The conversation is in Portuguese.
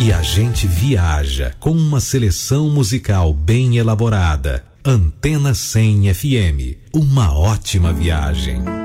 e a gente viaja com uma seleção musical bem elaborada. Antena 100 FM, uma ótima viagem.